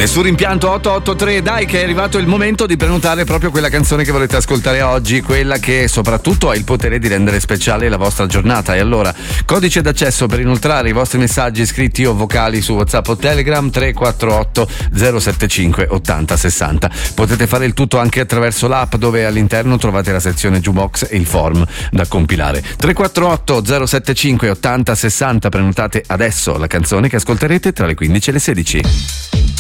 Nessun rimpianto 883, dai che è arrivato il momento di prenotare proprio quella canzone che volete ascoltare oggi, quella che soprattutto ha il potere di rendere speciale la vostra giornata. E allora, codice d'accesso per inoltrare i vostri messaggi scritti o vocali su WhatsApp o Telegram 348 075 80 60. Potete fare il tutto anche attraverso l'app, dove all'interno trovate la sezione Jukebox e il form da compilare. 348 075 80 60, prenotate adesso la canzone che ascolterete tra le 15 e le 16.